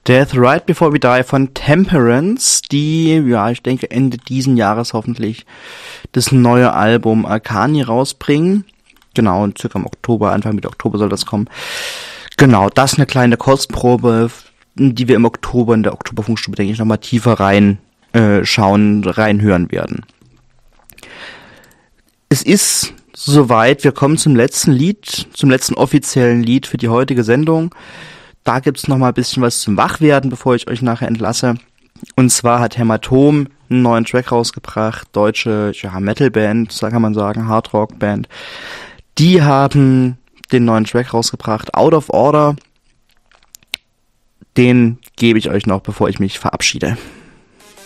Death Right Before We Die von Temperance, die, ja, ich denke Ende diesen Jahres hoffentlich das neue Album Arcani rausbringen. Genau, circa im Oktober, Anfang Mitte Oktober soll das kommen. Genau, das ist eine kleine Kostprobe, die wir im Oktober in der Oktoberfunkstube, denke ich, nochmal tiefer reinhören werden. Es ist soweit, wir kommen zum letzten Lied, zum letzten offiziellen Lied für die heutige Sendung. Da gibt's noch mal ein bisschen was zum Wachwerden, bevor ich euch nachher entlasse. Und zwar hat Hämatom einen neuen Track rausgebracht, deutsche Metalband, so kann man sagen, Hardrock-Band. Die haben den neuen Track rausgebracht, Out of Order. Den gebe ich euch noch, bevor ich mich verabschiede.